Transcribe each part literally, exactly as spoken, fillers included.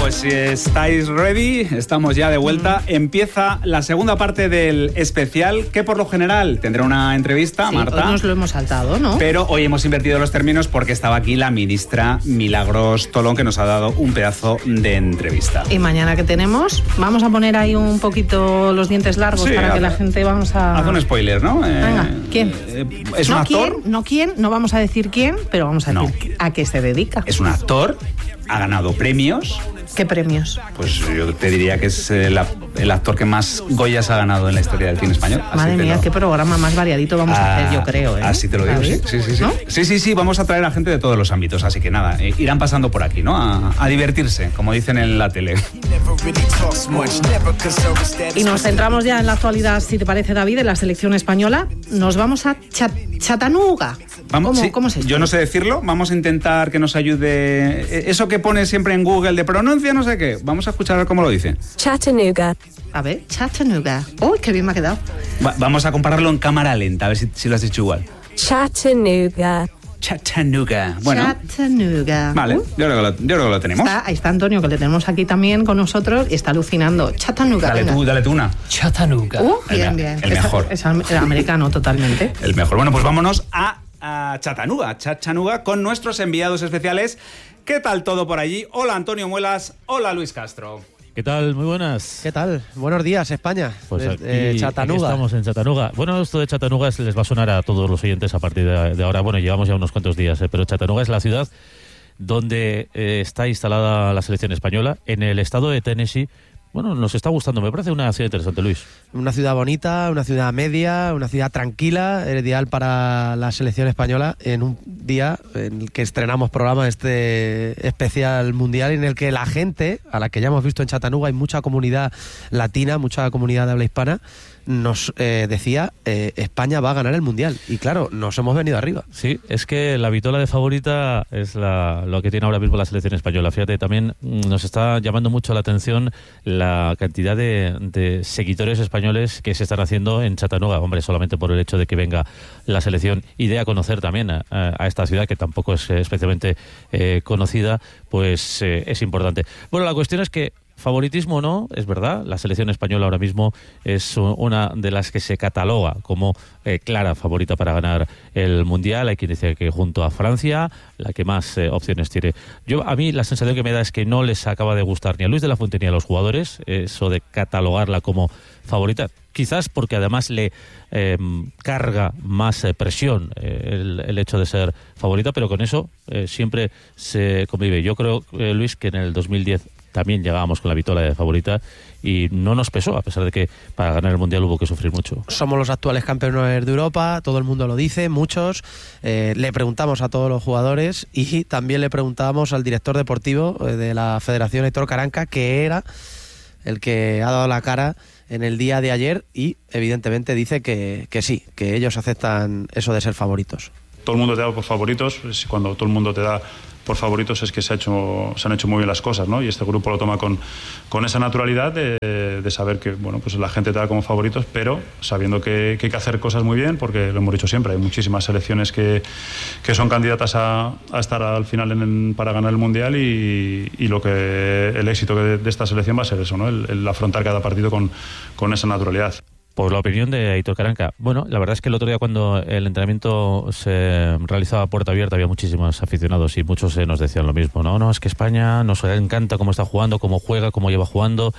Pues si estáis ready, estamos ya de vuelta. Mm. Empieza la segunda parte del especial, que por lo general tendrá una entrevista, sí, Marta. Hoy nos lo hemos saltado, ¿no? Pero hoy hemos invertido los términos porque estaba aquí la ministra Milagros Tolón, que nos ha dado un pedazo de entrevista. Y mañana que tenemos, vamos a poner ahí un poquito los dientes largos sí, para haz, que la gente vamos a... Haz un spoiler, ¿no? Eh, Venga, ¿quién? Eh, ¿Es no un actor? Quién, no quién, no vamos a decir quién, pero vamos a decir no. a qué se dedica. Es un actor, ha ganado premios. ¿Qué premios? Pues yo te diría que es el, el actor que más Goyas ha ganado en la historia del cine español. Madre mía, lo... qué programa más variadito vamos ah, a hacer, yo creo. ¿eh? Así te lo digo, sí, sí, sí, sí. ¿No? sí, sí, sí, vamos a traer a gente de todos los ámbitos, así que nada, eh, irán pasando por aquí, ¿no? A, a divertirse, como dicen en la tele. Y nos centramos ya en la actualidad, si te parece, David, en la selección española. Nos vamos a Chat- Chattanooga. Vamos, ¿Cómo, sí, ¿Cómo se llama? Yo no sé decirlo, vamos a intentar que nos ayude. Eso que pone siempre en Google de pronuncia, no sé qué. Vamos a escuchar a ver cómo lo dice. Chattanooga. A ver, Chattanooga. Uy, qué bien me ha quedado. Va, vamos a compararlo en cámara lenta, a ver si, si lo has dicho igual. Chattanooga. Chattanooga. Bueno. Chattanooga. Vale, uh. yo, creo que lo, yo creo que lo tenemos. Está, ahí está Antonio, que le tenemos aquí también con nosotros y está alucinando. Chattanooga. Dale venga. tú, dale tú una. Chattanooga. Uh, bien, el, bien. El mejor. Es, es americano totalmente. El mejor. Bueno, pues vámonos a, a Chattanooga. Chattanooga con nuestros enviados especiales. ¿Qué tal todo por allí? Hola Antonio Muelas. Hola Luis Castro. ¿Qué tal? Muy buenas. ¿Qué tal? Buenos días, España. Pues aquí, eh, Chattanooga. aquí estamos en Chattanooga. Bueno, esto de Chattanooga les va a sonar a todos los oyentes a partir de, de ahora. Bueno, llevamos ya unos cuantos días, eh, pero Chattanooga es la ciudad donde eh, está instalada la selección española, en el estado de Tennessee. Bueno, nos está gustando, me parece una ciudad interesante, Luis. Una ciudad bonita, una ciudad media, una ciudad tranquila, ideal para la selección española en un día en el que estrenamos programa este especial mundial en el que la gente, a la que ya hemos visto en Chattanooga, hay mucha comunidad latina, mucha comunidad de habla hispana, nos eh, decía eh, España va a ganar el mundial y claro, nos hemos venido arriba. Sí, es que la vitola de favorita es la, lo que tiene ahora mismo la selección española. Fíjate, también nos está llamando mucho la atención la cantidad de, de seguidores españoles que se están haciendo en Chattanooga, hombre, solamente por el hecho de que venga la selección y de a conocer también a, a esta ciudad que tampoco es especialmente eh, conocida, pues eh, es importante. Bueno, la cuestión es que favoritismo o no, es verdad, la selección española ahora mismo es una de las que se cataloga como eh, clara favorita para ganar el Mundial. Hay quien dice que junto a Francia, la que más eh, opciones tiene. Yo, a mí la sensación que me da es que no les acaba de gustar ni a Luis de la Fuente ni a los jugadores eso de catalogarla como favorita. Quizás porque además le eh, carga más eh, presión eh, el, el hecho de ser favorita, pero con eso eh, siempre se convive. Yo creo, eh, Luis, que en el dos mil diez también llegábamos con la vitola de favorita y no nos pesó, a pesar de que para ganar el Mundial hubo que sufrir mucho. Somos los actuales campeones de Europa, todo el mundo lo dice, muchos. Eh, le preguntamos a todos los jugadores y también le preguntábamos al director deportivo de la Federación, Héctor Caranca, que era el que ha dado la cara en el día de ayer y evidentemente dice que, que sí, que ellos aceptan eso de ser favoritos. Todo el mundo te da por favoritos, cuando todo el mundo te da por favoritos es que se, ha hecho, se han hecho muy bien las cosas, ¿no? Y este grupo lo toma con, con esa naturalidad de, de saber que bueno, pues la gente te da como favoritos, pero sabiendo que, que hay que hacer cosas muy bien, porque lo hemos dicho siempre, hay muchísimas selecciones que, que son candidatas a, a estar al final en, para ganar el Mundial y, y lo que el éxito de, de esta selección va a ser eso, ¿no? El, el afrontar cada partido con, con esa naturalidad. Por la opinión de Aitor Caranca. Bueno, la verdad es que el otro día cuando el entrenamiento se realizaba a puerta abierta había muchísimos aficionados y muchos eh, nos decían lo mismo. No, no, es que España nos encanta cómo está jugando, cómo juega, cómo lleva jugando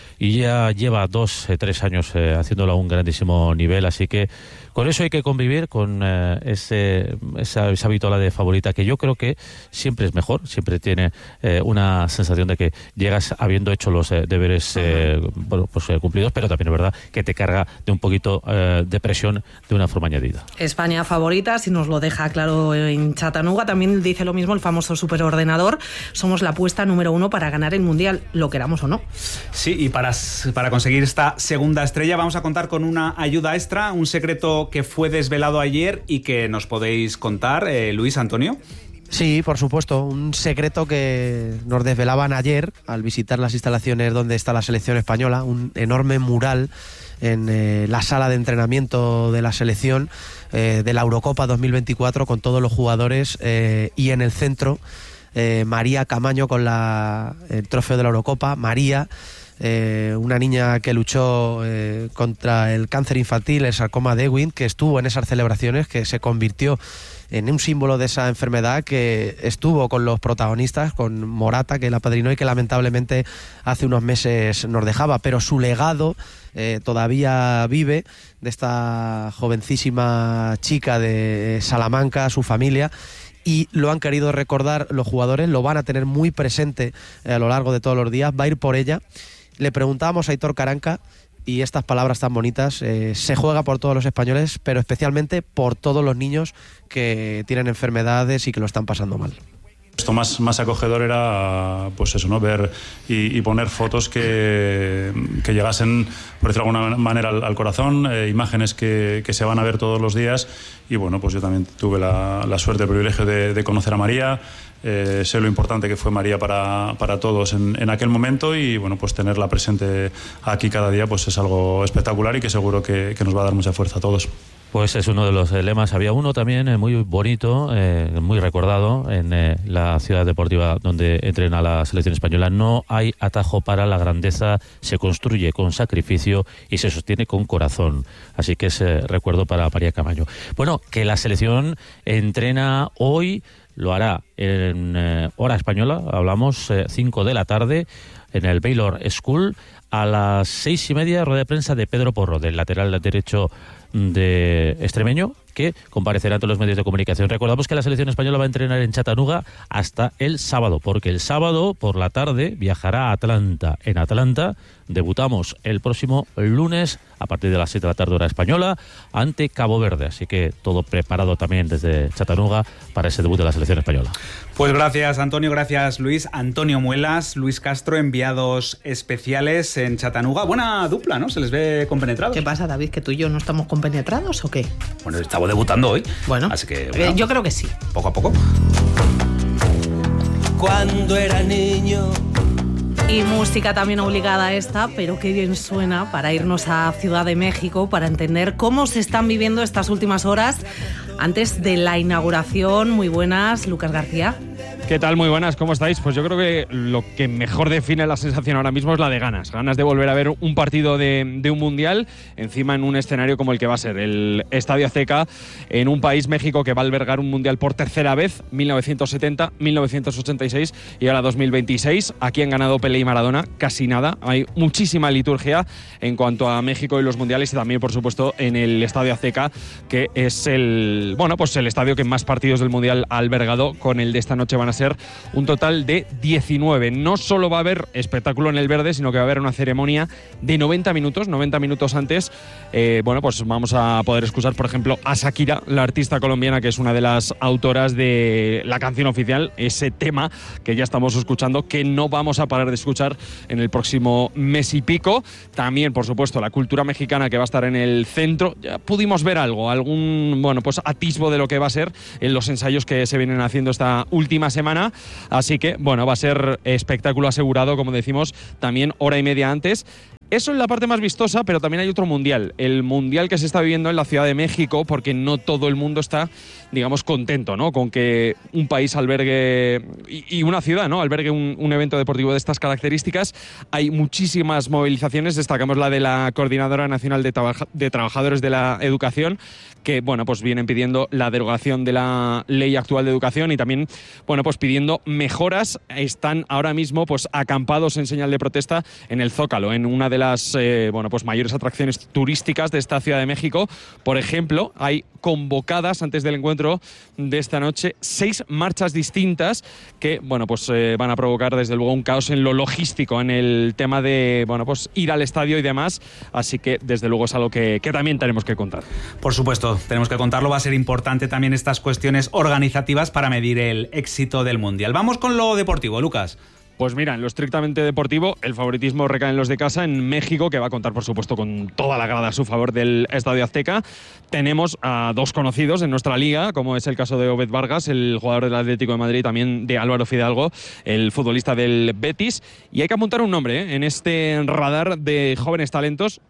y ya lleva dos, eh, tres años eh, haciéndolo a un grandísimo nivel, así que con eso hay que convivir, con eh, ese, esa, esa vitola de favorita que yo creo que siempre es mejor, siempre tiene eh, una sensación de que llegas habiendo hecho los eh, deberes eh, bueno, pues, eh, cumplidos, pero también es verdad que te carga de un poquito eh, de presión de una forma añadida. España favorita, si nos lo deja claro en Chattanooga, también dice lo mismo el famoso superordenador, somos la apuesta número uno para ganar el Mundial, lo queramos o no. Sí, y para, para conseguir esta segunda estrella vamos a contar con una ayuda extra, un secreto que fue desvelado ayer y que nos podéis contar, eh, Luis, Antonio. Sí, por supuesto, un secreto que nos desvelaban ayer al visitar las instalaciones donde está la selección española, un enorme mural en eh, la sala de entrenamiento de la selección eh, de la Eurocopa dos mil veinticuatro con todos los jugadores eh, y en el centro eh, María Camaño con la, el trofeo de la Eurocopa. María, eh, una niña que luchó eh, contra el cáncer infantil, el sarcoma de Ewing, que estuvo en esas celebraciones, que se convirtió en un símbolo de esa enfermedad, que estuvo con los protagonistas, con Morata, que la padrinó y que lamentablemente hace unos meses nos dejaba, pero su legado eh, todavía vive, de esta jovencísima chica de Salamanca, su familia, y lo han querido recordar los jugadores, lo van a tener muy presente eh, a lo largo de todos los días, va a ir por ella. Le preguntábamos a Aitor Caranca, y estas palabras tan bonitas, eh, se juega por todos los españoles, pero especialmente por todos los niños que tienen enfermedades y que lo están pasando mal. Esto más, más acogedor era, pues eso, ¿no? Ver y, y poner fotos que, que llegasen, por decirlo de alguna manera, al, al corazón, eh, imágenes que, que se van a ver todos los días. Y bueno, pues yo también tuve la, la suerte, el privilegio de, de conocer a María. Eh, sé lo importante que fue María para, para todos en, en aquel momento, y bueno, pues tenerla presente aquí cada día pues es algo espectacular y que seguro que, que nos va a dar mucha fuerza a todos. Pues es uno de los lemas. Había uno también eh, muy bonito, eh, muy recordado en eh, la ciudad deportiva donde entrena la selección española. No hay atajo para la grandeza, se construye con sacrificio y se sostiene con corazón. Así que es eh, recuerdo para María Camaño. Bueno, que la selección entrena hoy, lo hará en eh, hora española, hablamos eh, cinco de la tarde, en el Baylor School. A las seis y media, rueda de prensa de Pedro Porro, del lateral derecho de extremeño, que comparecerá ante los medios de comunicación. Recordamos que la selección española va a entrenar en Chattanooga hasta el sábado, porque el sábado por la tarde viajará a Atlanta. En Atlanta debutamos el próximo lunes a partir de las siete de la tarde hora española ante Cabo Verde, así que todo preparado también desde Chattanooga para ese debut de la selección española. Pues gracias, Antonio, gracias, Luis. Antonio Muelas, Luis Castro, enviados especiales en Chattanooga. Buena dupla, ¿no? Se les ve compenetrados. ¿Qué pasa, David? ¿Que tú y yo no estamos compenetrados o qué? Bueno, estamos debutando hoy. Bueno, así que bueno, yo creo que sí. Poco a poco. Cuando era niño. Y música también obligada esta, pero qué bien suena para irnos a Ciudad de México, para entender cómo se están viviendo estas últimas horas antes de la inauguración. Muy buenas, Lucas García. ¿Qué tal? Muy buenas, ¿cómo estáis? Pues yo creo que lo que mejor define la sensación ahora mismo es la de ganas. Ganas de volver a ver un partido de, de un mundial, encima en un escenario como el que va a ser el Estadio Azteca, en un país, México, que va a albergar un mundial por tercera vez, mil novecientos setenta, mil novecientos ochenta y seis y ahora dos mil veintiséis. Aquí han ganado Pelé y Maradona, casi nada. Hay muchísima liturgia en cuanto a México y los mundiales, y también, por supuesto, en el Estadio Azteca, que es el, bueno, pues el estadio que más partidos del mundial ha albergado. Con el de esta noche van a ser un total de diecinueve. No solo va a haber espectáculo en el verde, sino que va a haber una ceremonia de noventa minutos, noventa minutos antes. Eh, bueno, pues vamos a poder escuchar, por ejemplo, a Shakira, la artista colombiana, que es una de las autoras de la canción oficial, ese tema que ya estamos escuchando, que no vamos a parar de escuchar en el próximo mes y pico. También, por supuesto, la cultura mexicana, que va a estar en el centro. Ya pudimos ver algo, algún, bueno, pues atisbo de lo que va a ser en los ensayos que se vienen haciendo esta última semana. Así que, bueno, va a ser espectáculo asegurado, como decimos, también hora y media antes. Eso es la parte más vistosa, pero también hay otro mundial, el mundial que se está viviendo en la Ciudad de México, porque no todo el mundo está, digamos, contento, ¿no?, con que un país albergue, y, y una ciudad, ¿no?, albergue un, un evento deportivo de estas características. Hay muchísimas movilizaciones, destacamos la de la Coordinadora Nacional de, Trabaja, de Trabajadores de la Educación, que, bueno, pues vienen pidiendo la derogación de la ley actual de educación y también, bueno, pues pidiendo mejoras. Están ahora mismo, pues, acampados en señal de protesta en el Zócalo, en una de las eh, bueno, pues mayores atracciones turísticas de esta Ciudad de México. Por ejemplo, hay convocadas antes del encuentro de esta noche seis marchas distintas que, bueno, pues eh, van a provocar desde luego un caos en lo logístico, en el tema de, bueno, pues ir al estadio y demás. Así que desde luego es algo que, que también tenemos que contar. Por supuesto, tenemos que contarlo. Va a ser importante también estas cuestiones organizativas para medir el éxito del Mundial. Vamos con lo deportivo, Lucas. Pues mira, en lo estrictamente deportivo, el favoritismo recae en los de casa, en México, que va a contar, por supuesto, con toda la grada a su favor del Estadio Azteca. Tenemos a dos conocidos en nuestra liga, como es el caso de Obed Vargas, el jugador del Atlético de Madrid, también de Álvaro Fidalgo, el futbolista del Betis. Y hay que apuntar un nombre, ¿eh?, en este radar de jóvenes talentos.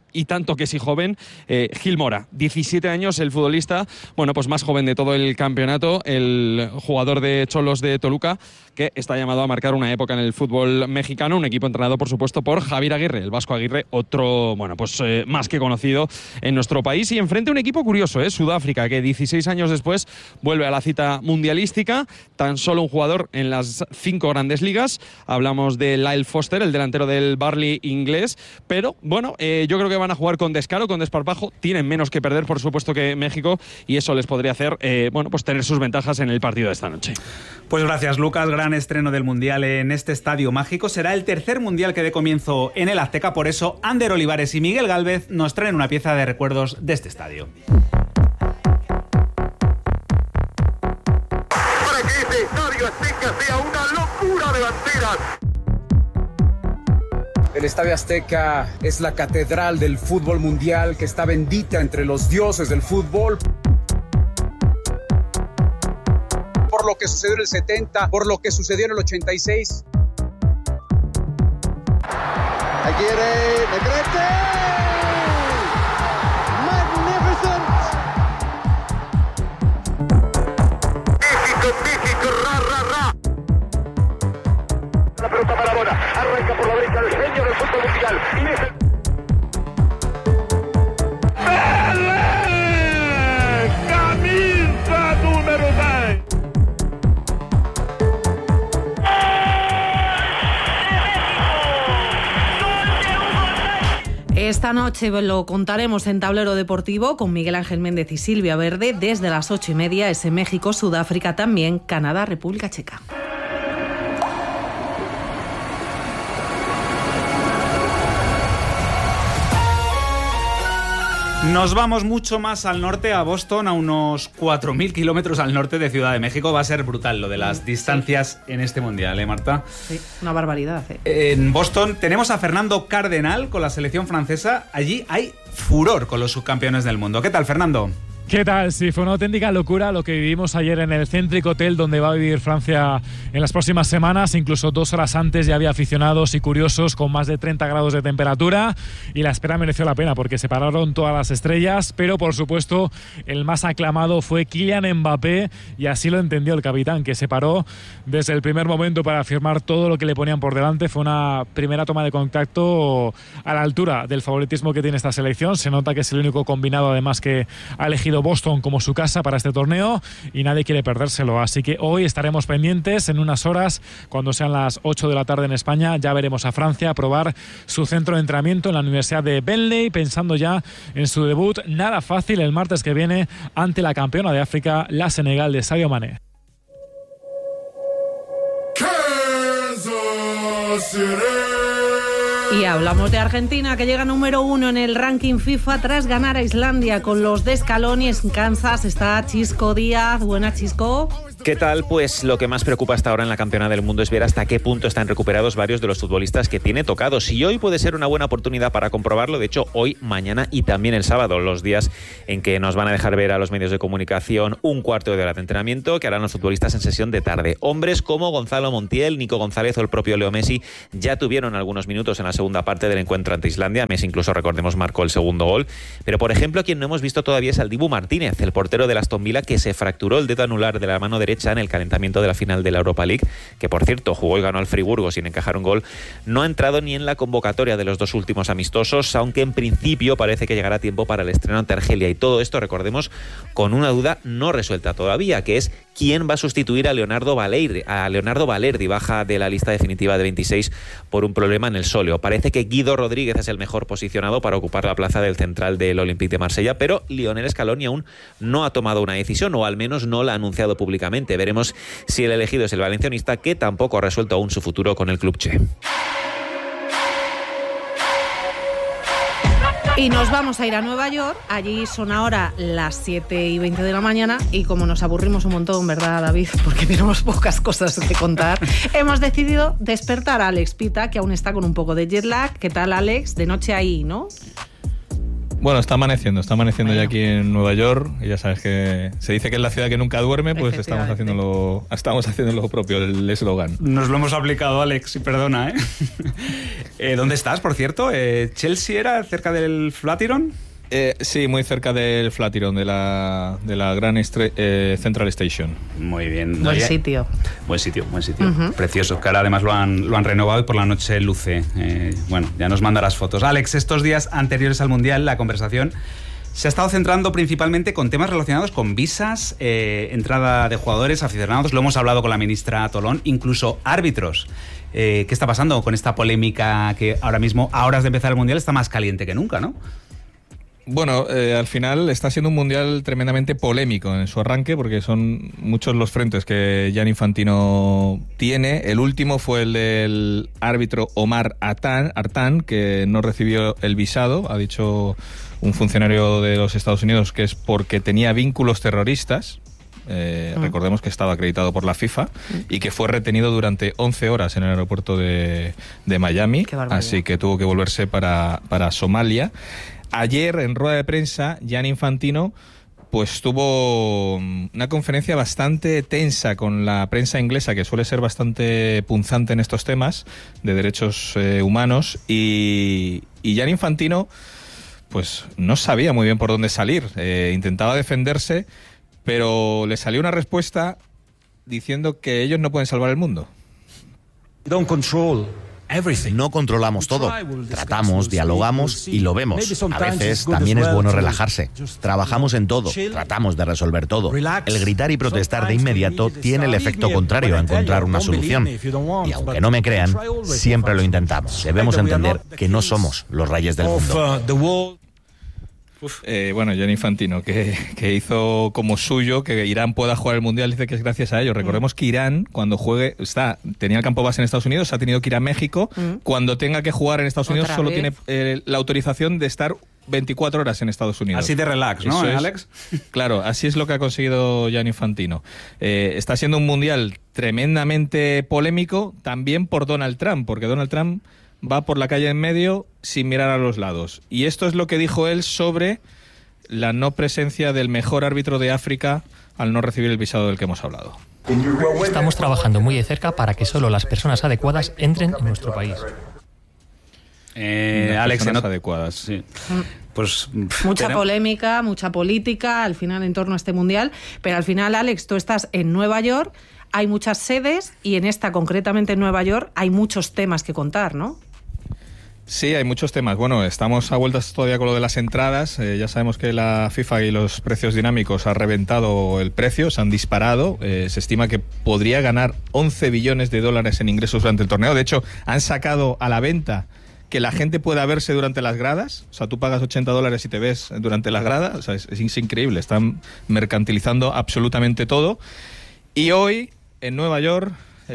y tanto que sí joven, eh, Gil Mora, diecisiete años, el futbolista, bueno, pues más joven de todo el campeonato, el jugador de Cholos de Toluca, que está llamado a marcar una época en el fútbol mexicano, un equipo entrenado, por supuesto, por Javier Aguirre, el Vasco Aguirre, otro, bueno, pues eh, más que conocido en nuestro país, y enfrente un equipo curioso, ¿eh? Sudáfrica, que dieciséis años después vuelve a la cita mundialística, tan solo un jugador en las cinco grandes ligas, hablamos de Lyle Foster, el delantero del Burnley inglés, pero bueno, eh, yo creo que van a jugar con descaro, con desparpajo, tienen menos que perder, por supuesto, que México, y eso les podría hacer, eh, bueno, pues tener sus ventajas en el partido de esta noche. Pues gracias, Lucas. Gran estreno del Mundial en este estadio mágico. Será el tercer Mundial que dé comienzo en el Azteca. Por eso, Ander Olivares y Miguel Gálvez nos traen una pieza de recuerdos de este estadio. Para que este estadio Azteca sea una locura de banderas. El Estadio Azteca es la catedral del fútbol mundial que está bendita entre los dioses del fútbol. Por lo que sucedió en el setenta, por lo que sucedió en el ochenta y seis. Aquí viene Negrete. Magnificent. México, México, ra, ra, ra. La pelota para Bona. Arranca por la derecha el genio del fútbol mundial. Y es el... Camisa número seis. Esta noche lo contaremos en Tablero Deportivo con Miguel Ángel Méndez y Silvia Verde desde las ocho y media, ese México, Sudáfrica, también Canadá, República Checa. Nos vamos mucho más al norte, a Boston, a unos cuatro mil kilómetros al norte de Ciudad de México. Va a ser brutal lo de las distancias sí. en este Mundial, ¿eh, Marta? Sí, una barbaridad. ¿eh? En Boston tenemos a Fernando Cardenal con la selección francesa. Allí hay furor con los subcampeones del mundo. ¿Qué tal, Fernando? ¿Qué tal? Sí, fue una auténtica locura lo que vivimos ayer en el céntrico hotel donde va a vivir Francia en las próximas semanas. Incluso dos horas antes ya había aficionados y curiosos con más de treinta grados de temperatura y la espera mereció la pena porque se pararon todas las estrellas, pero por supuesto el más aclamado fue Kylian Mbappé y así lo entendió el capitán, que se paró desde el primer momento para afirmar todo lo que le ponían por delante. Fue una primera toma de contacto a la altura del favoritismo que tiene esta selección. Se nota que es el único combinado además que ha elegido Boston como su casa para este torneo y nadie quiere perdérselo, así que hoy estaremos pendientes. En unas horas, cuando sean las ocho de la tarde en España, ya veremos a Francia probar su centro de entrenamiento en la Universidad de Bentley, pensando ya en su debut nada fácil el martes que viene ante la campeona de África, la Senegal de Sadio Mané. Y hablamos de Argentina, que llega número uno en el ranking FIFA tras ganar a Islandia con los de Scaloni. En Kansas está Chisco Díaz. Buena, Chisco. ¿Qué tal? Pues lo que más preocupa hasta ahora en la Campeona del Mundo es ver hasta qué punto están recuperados varios de los futbolistas que tiene tocados. Y hoy puede ser una buena oportunidad para comprobarlo. De hecho, hoy, mañana y también el sábado, los días en que nos van a dejar ver a los medios de comunicación un cuarto de hora de entrenamiento que harán los futbolistas en sesión de tarde. Hombres como Gonzalo Montiel, Nico González o el propio Leo Messi ya tuvieron algunos minutos en la segunda parte del encuentro ante Islandia. Messi incluso, recordemos, marcó el segundo gol. Pero, por ejemplo, quien no hemos visto todavía es al Dibu Martínez, el portero del Aston Villa, que se fracturó el dedo anular de la mano derecha en el calentamiento de la final de la Europa League, que por cierto jugó y ganó al Friburgo sin encajar un gol. No ha entrado ni en la convocatoria de los dos últimos amistosos, aunque en principio parece que llegará tiempo para el estreno ante Argelia. Y todo esto, recordemos, con una duda no resuelta todavía, que es quién va a sustituir a Leonardo Valeri, a Leonardo Valerdi, baja de la lista definitiva de veintiséis por un problema en el sóleo. Parece que Guido Rodríguez es el mejor posicionado para ocupar la plaza del central del Olympique de Marsella, pero Lionel Scaloni aún no ha tomado una decisión, o al menos no la ha anunciado públicamente. Veremos si el elegido es el valencianista, que tampoco ha resuelto aún su futuro con el club che. Y nos vamos a ir a Nueva York. Allí son ahora las siete y veinte de la mañana y como nos aburrimos un montón, ¿verdad, David? Porque tenemos pocas cosas que contar. Hemos decidido despertar a Alex Pita, que aún está con un poco de jet lag. ¿Qué tal, Alex? De noche ahí, ¿no? Bueno, está amaneciendo, está amaneciendo bueno. ya aquí en Nueva York, y ya sabes que se dice que es la ciudad que nunca duerme, pues estamos haciendo lo, estamos haciendo lo propio, el eslogan. Nos lo hemos aplicado, Alex, y perdona, ¿eh? eh ¿Dónde estás, por cierto? Eh, ¿Chelsea era cerca del Flatiron? Eh, sí, muy cerca del Flatiron, de la, de la Grand Estre- eh, Central Station. Muy bien. Buen sitio. Buen sitio, buen sitio. Uh-huh. Precioso, que ahora además lo han, lo han renovado y por la noche luce. Eh, bueno, ya nos mandarás fotos. Alex, estos días anteriores al Mundial, la conversación se ha estado centrando principalmente con temas relacionados con visas, eh, entrada de jugadores, aficionados. Lo hemos hablado con la ministra Tolón, incluso árbitros. Eh, ¿Qué está pasando con esta polémica que ahora mismo, a horas de empezar el Mundial, está más caliente que nunca, ¿no? Bueno, eh, al final está siendo un mundial tremendamente polémico en su arranque, porque son muchos los frentes que Gianni Infantino tiene. El último fue el del árbitro Omar Artan, Artan, que no recibió el visado. Ha dicho un funcionario de los Estados Unidos que es porque tenía vínculos terroristas. Eh, mm. Recordemos que estaba acreditado por la FIFA mm. y que fue retenido durante once horas en el aeropuerto de, de Miami. Así que tuvo que volverse para, para Somalia. Ayer, en rueda de prensa, Gianni Infantino pues tuvo una conferencia bastante tensa con la prensa inglesa, que suele ser bastante punzante en estos temas de derechos eh, humanos, y, y Gianni Infantino pues no sabía muy bien por dónde salir. Eh, intentaba defenderse, pero le salió una respuesta diciendo que ellos no pueden salvar el mundo. Don't control. No controlamos todo. Tratamos, dialogamos y lo vemos. A veces también es bueno relajarse. Trabajamos en todo, tratamos de resolver todo. El gritar y protestar de inmediato tiene el efecto contrario a encontrar una solución. Y aunque no me crean, siempre lo intentamos. Debemos entender que no somos los reyes del mundo. Uf, eh, bueno, Gianni Infantino, que, que hizo como suyo que Irán pueda jugar el Mundial, dice que es gracias a ellos. Recordemos que Irán, cuando juegue, está tenía el campo base en Estados Unidos, ha tenido que ir a México. Mm. Cuando tenga que jugar en Estados Unidos, solo vez? tiene eh, la autorización de estar veinticuatro horas en Estados Unidos. Así de relax, ¿no, es, Alex? Claro, así es lo que ha conseguido Gianni Infantino. Eh, está siendo un Mundial tremendamente polémico, también por Donald Trump, porque Donald Trump va por la calle en medio sin mirar a los lados. Y esto es lo que dijo él sobre la no presencia del mejor árbitro de África al no recibir el visado del que hemos hablado. Estamos trabajando muy de cerca para que solo las personas adecuadas entren en nuestro país. Eh, Alex, personas no... adecuadas, sí. Pues, mucha tenemos... polémica, mucha política al final en torno a este mundial, pero al final, Alex, tú estás en Nueva York, hay muchas sedes y en esta, concretamente en Nueva York, hay muchos temas que contar, ¿no? Sí, hay muchos temas. Bueno, estamos a vueltas todavía con lo de las entradas. Eh, ya sabemos que la FIFA y los precios dinámicos han reventado el precio, se han disparado. Eh, se estima que podría ganar once billones de dólares en ingresos durante el torneo. De hecho, han sacado a la venta que la gente pueda verse durante las gradas. O sea, tú pagas ochenta dólares y te ves durante las gradas. O sea, es, es increíble. Están mercantilizando absolutamente todo. Y hoy, en Nueva York,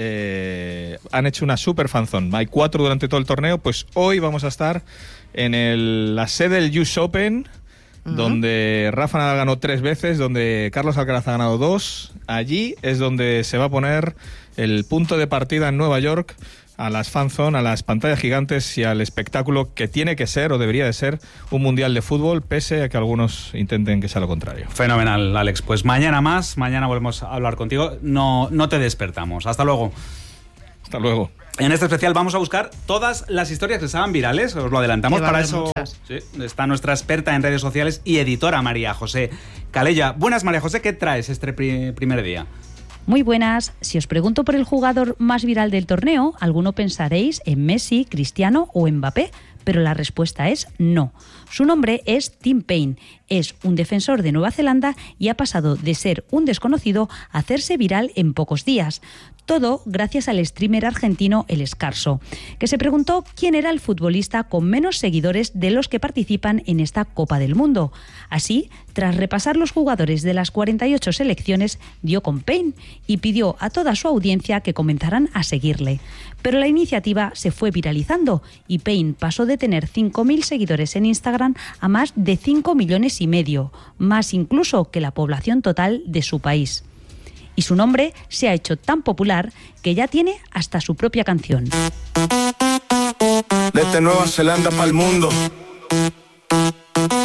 Eh, han hecho una super fanzone. Hay cuatro durante todo el torneo. Pues hoy vamos a estar en el, la sede del U S Open, uh-huh. donde Rafa Nadal ganó tres veces, donde Carlos Alcaraz ha ganado dos. Allí es donde se va a poner el punto de partida en Nueva York a las fanzone, a las pantallas gigantes y al espectáculo que tiene que ser o debería de ser un mundial de fútbol, pese a que algunos intenten que sea lo contrario. Fenomenal, Alex. Pues mañana más, mañana volvemos a hablar contigo. No, no te despertamos. Hasta luego. Hasta luego. En este especial vamos a buscar todas las historias que se hagan virales, os lo adelantamos. Para eso sí, está nuestra experta en redes sociales y editora María José Calella. Buenas, María José, ¿qué traes este pri- primer día? Muy buenas. Si os pregunto por el jugador más viral del torneo, alguno pensaréis en Messi, Cristiano o Mbappé, pero la respuesta es no. Su nombre es Tim Payne, es un defensor de Nueva Zelanda y ha pasado de ser un desconocido a hacerse viral en pocos días. Todo gracias al streamer argentino El Escarso, que se preguntó quién era el futbolista con menos seguidores de los que participan en esta Copa del Mundo. Así, tras repasar los jugadores de las cuarenta y ocho selecciones, dio con Payne y pidió a toda su audiencia que comenzaran a seguirle. Pero la iniciativa se fue viralizando y Payne pasó de tener cinco mil seguidores en Instagram a más de cinco millones y medio, más incluso que la población total de su país. Y su nombre se ha hecho tan popular que ya tiene hasta su propia canción. Desde Nueva Zelanda para el mundo.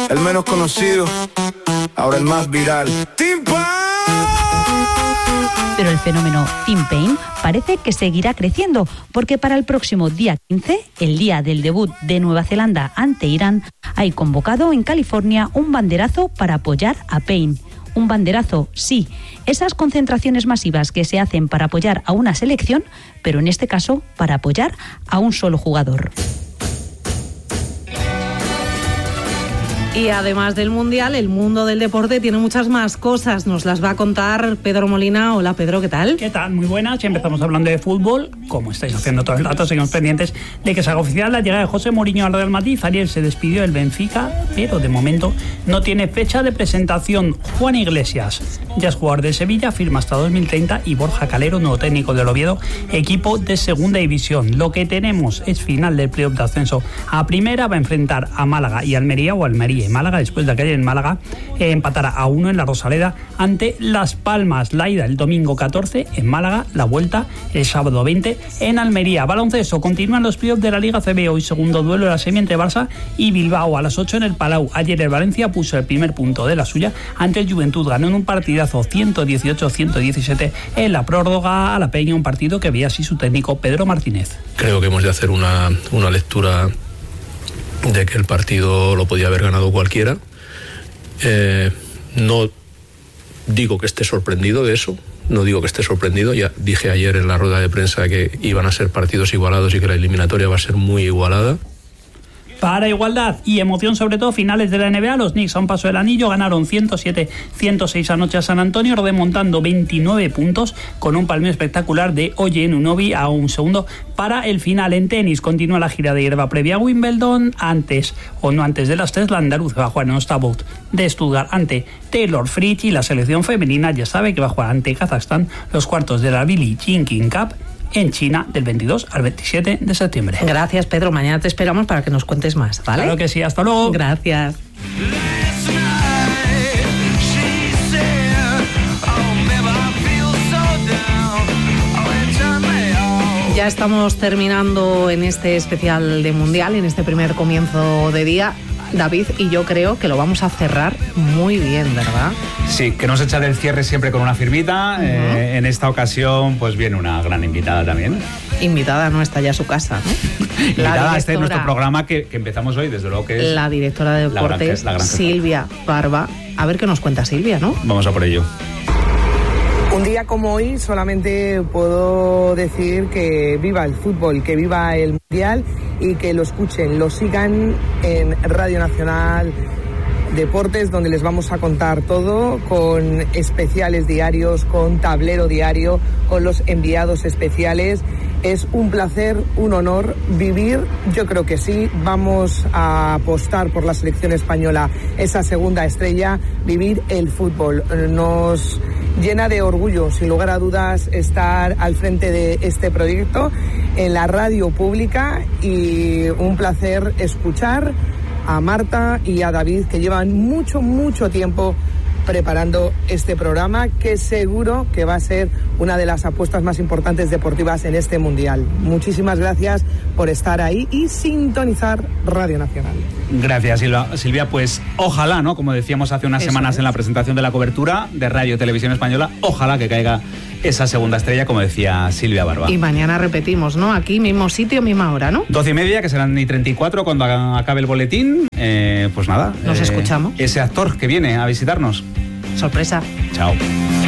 El menos conocido, ahora el más viral. Tim Paine. Pero el fenómeno Tim Paine parece que seguirá creciendo, porque para el próximo día quince, el día del debut de Nueva Zelanda ante Irán, hay convocado en California un banderazo para apoyar a Paine. Un banderazo, sí, esas concentraciones masivas que se hacen para apoyar a una selección, pero en este caso para apoyar a un solo jugador. Y además del Mundial, el mundo del deporte tiene muchas más cosas. Nos las va a contar Pedro Molina. Hola Pedro, ¿qué tal? ¿Qué tal? Muy buenas. Ya empezamos hablando de fútbol. Como estáis haciendo todo el rato, seguimos pendientes de que se haga oficial la llegada de José Mourinho al Real Madrid. Ayer se despidió del Benfica, pero de momento no tiene fecha de presentación. Juan Iglesias ya es jugador de Sevilla, firma hasta dos mil treinta, y Borja Calero, nuevo técnico del Oviedo, equipo de segunda división. Lo que tenemos es final del playoff de ascenso a primera. Va a enfrentar a Málaga y Almería, o Almería y Málaga, después de que ayer en Málaga eh, empatara a uno en la Rosaleda ante Las Palmas. La ida el domingo catorce en Málaga, la vuelta el sábado veinte en Almería. Baloncesto, continúan los playoffs de la Liga C B. Hoy segundo duelo de la semi entre Barça y Bilbao a las ocho en el Palau. Ayer el Valencia puso el primer punto de la suya ante el Juventud, ganó en un partidazo ciento dieciocho a ciento diecisiete en la prórroga a la Peña, un partido que veía así su técnico Pedro Martínez. Creo que hemos de hacer una, una lectura de que el partido lo podía haber ganado cualquiera. Eh, no digo que esté sorprendido de eso, no digo que esté sorprendido, ya dije ayer en la rueda de prensa que iban a ser partidos igualados y que la eliminatoria va a ser muy igualada. Para igualdad y emoción, sobre todo, finales de la N B A, los Knicks a un paso del anillo ganaron ciento siete a ciento seis anoche a San Antonio, remontando veintinueve puntos con un palmeo espectacular de Oye Anunoby a un segundo para el final. En tenis continúa la gira de hierba previa a Wimbledon. Antes o no antes de las tres, la andaluz va a jugar en Ostabot de Stuttgart ante Taylor Fritz, y la selección femenina ya sabe que va a jugar ante Kazajstán los cuartos de la Billie Jean King Cup en China del veintidós al veintisiete de septiembre. Gracias, Pedro. Mañana te esperamos para que nos cuentes más, ¿vale? Claro que sí. Hasta luego. Gracias. Ya estamos terminando en este especial de Mundial, en este primer comienzo de día. David, y yo creo que lo vamos a cerrar muy bien, ¿verdad? Sí, que nos echa del cierre siempre con una firmita. Uh-huh. eh, en esta ocasión, pues viene una gran invitada también. Invitada no está ya a su casa, ¿no? Invitada a este nuestro programa que, que empezamos hoy, desde luego que es... La directora de deportes, la gran, la gran Silvia Barba. A ver qué nos cuenta Silvia, ¿no? Vamos a por ello. Un día como hoy solamente puedo decir que viva el fútbol, que viva el Mundial y que lo escuchen, lo sigan en Radio Nacional Deportes, donde les vamos a contar todo, con especiales diarios, con tablero diario, con los enviados especiales. Es un placer, un honor vivir, yo creo que sí, vamos a apostar por la selección española, esa segunda estrella, vivir el fútbol. Nos llena de orgullo, sin lugar a dudas, estar al frente de este proyecto en la radio pública, y un placer escuchar a Marta y a David, que llevan mucho, mucho tiempo preparando este programa, que seguro que va a ser una de las apuestas más importantes deportivas en este Mundial. Muchísimas gracias por estar ahí y sintonizar Radio Nacional. Gracias, Silvia. Silvia, pues ojalá, ¿no? Como decíamos hace unas Eso semanas es. en la presentación de la cobertura de Radio y Televisión Española, ojalá que caiga esa segunda estrella, como decía Silvia Barba. Y mañana repetimos, ¿no? Aquí, mismo sitio, misma hora, ¿no? Doce y media, que serán y treinta y cuatro cuando acabe el boletín. Eh, pues nada. Nos eh, escuchamos. Ese actor que viene a visitarnos. Sorpresa. Chao.